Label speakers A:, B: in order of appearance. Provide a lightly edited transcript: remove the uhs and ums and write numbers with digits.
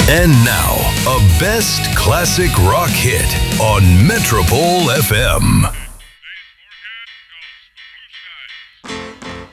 A: And now, a best classic rock hit on Metropole FM.